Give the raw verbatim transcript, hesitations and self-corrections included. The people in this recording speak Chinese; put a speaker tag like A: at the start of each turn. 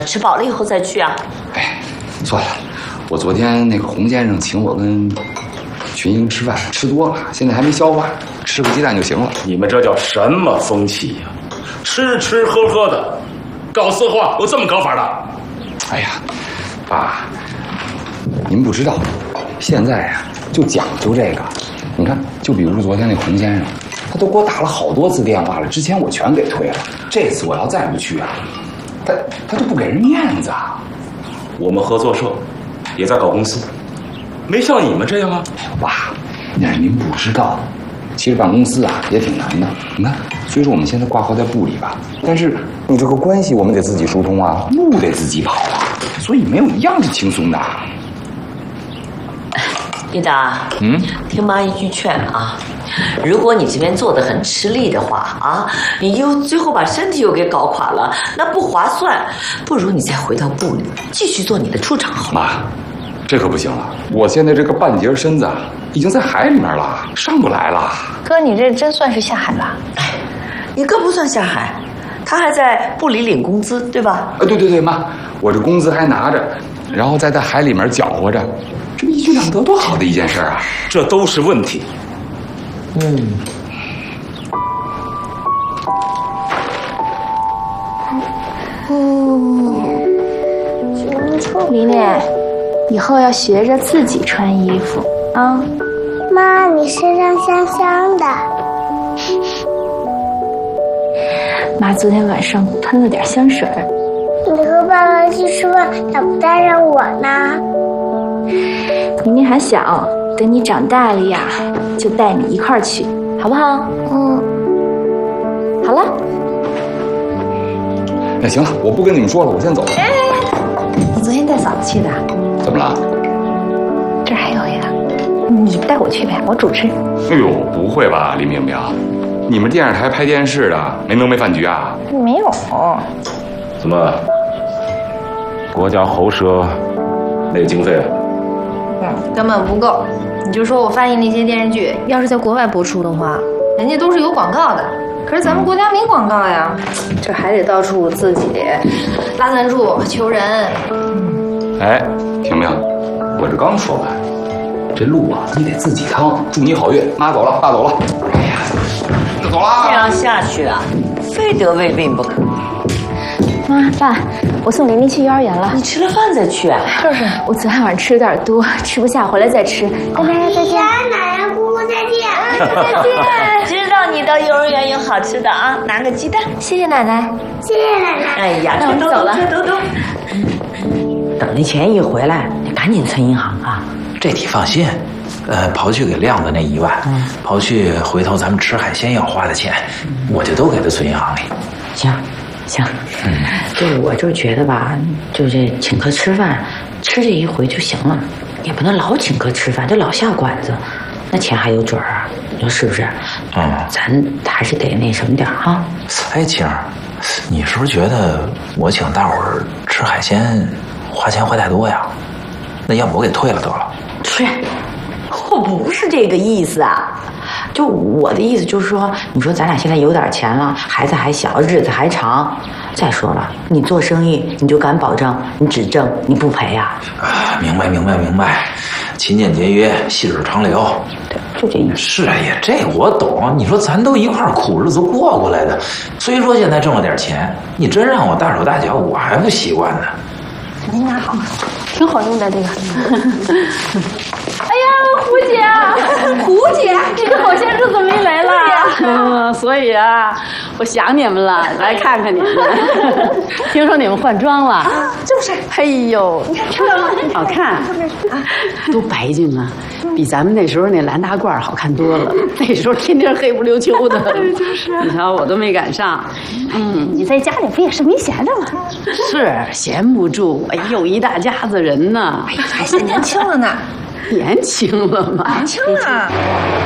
A: 吃饱了以后再去啊。
B: 哎，算了，我昨天那个洪先生请我跟群英吃饭，吃多了，现在还没消化，吃个鸡蛋就行了。
C: 你们这叫什么风气呀？吃吃喝喝的，搞色话有这么搞法的？
B: 哎呀，爸，您不知道，现在呀就讲究这个。你看，就比如昨天那洪先生，他都给我打了好多次电话了，之前我全给退了。这次我要再不去啊，他他都不给人面子啊。
C: 我们合作社也在搞公司，没像你们这样啊。
B: 爸，那是您不知道，其实办公司啊也挺难的。你看，虽说我们现在挂号在部里吧，但是你这个关系我们得自己疏通啊，路得自己跑啊，所以没有一样是轻松的。
A: 一达，
B: 嗯，
A: 听妈一句劝啊，如果你这边做的很吃力的话啊，你又最后把身体又给搞垮了，那不划算。不如你再回到部里继续做你的出场好吗？
B: 妈，这可不行了，我现在这个半截身子已经在海里面了，上不来了。
D: 哥，你这真算是下海了？
A: 哎，你哥不算下海，他还在部里领工资，对吧？
B: 啊，对对对，妈，我这工资还拿着，然后再在海里面搅和着，这不一举两得，多好的一件事啊！
C: 这都是问题。
A: 嗯。
D: 嗯，清楚。琳琳，以后要学着自己穿衣服啊。
E: 妈，你身上香香的。
D: 妈昨天晚上喷了点香水。
E: 你和爸爸去吃饭，咋不带上我呢？
D: 琳琳还小，等你长大了呀，就带你一块儿去，好不好？嗯。好了。
B: 那行了，我不跟你们说了，我先走了。
D: 哎，你昨天带嫂子去的？
B: 怎么了？
D: 这儿还有一个，你带我去呗，我主持。
B: 哎呦，不会吧，李明明，你们电视台拍电视的没能没饭局啊？
D: 没有。
C: 怎么？国家喉舌那个经费啊？
F: 嗯，根本不够。你就说我翻译那些电视剧，要是在国外播出的话，人家都是有广告的。可是咱们国家没广告呀，这还得到处自己拉赞助、求人。
B: 哎，平平，我这刚说完，这路啊你得自己趟。祝你好运，妈走了，爸走了。哎呀，就走了。
A: 这样下去啊，非得胃病不可。
D: 妈爸，我送琳琳去幼儿园了。
A: 你吃了饭再去啊？
D: 就是，我昨天晚上吃有点多，吃不下，回来再吃。拜拜，再见。
E: 奶奶、姑姑再见。
D: 再见。
A: 知道你到幼儿园有好吃的啊，拿个鸡蛋。
D: 谢谢奶奶。
E: 谢谢奶奶。
A: 哎呀，
D: 那我们走了。
A: 走走。等那钱一回来，你赶紧存银行啊。
G: 这你放心，呃，刨去给亮子那一万，嗯、刨去回头咱们吃海鲜要花的钱，嗯、我就都给他存银行里。
A: 行。行，嗯，就我就觉得吧，就这请客吃饭，吃这一回就行了，也不能老请客吃饭，就老下馆子，那钱还有准儿啊，你说是不是？嗯，咱还是得那什么点儿哈。
G: 哎，晴儿，你是不是觉得我请大伙儿吃海鲜花钱花太多呀？那要不我给退了得了？
A: 是，我不是这个意思啊。就我的意思就是说，你说咱俩现在有点钱了，孩子还小，日子还长。再说了，你做生意，你就敢保证你只挣你不赔呀？
G: 啊，明白明白明白，勤俭节约，细水长流。
A: 对，就这意思。
G: 是啊，也这我懂。你说咱都一块苦日子过过来的，虽说现在挣了点钱，你真让我大手大脚，我还不习惯呢。
D: 您拿好，挺好用的这个。哎呀，胡姐，胡姐，你这好些日子没来了呀。
H: 嗯，所以啊，我想你们了，来看看你们。听说你们换装了，
D: 啊，就是。
H: 哎呦，你看漂亮吗？好看，都白净啊，比咱们那时候那蓝大褂好看多了。那时候天天黑不溜秋的，就是。你瞧，我都没赶上。
D: 嗯，你在家里不也是没闲着吗？
H: 是闲不住，哎呦，一大家子人呢。
F: 哎呀，还是年轻了呢。
H: 年轻了吗？
F: 年轻了。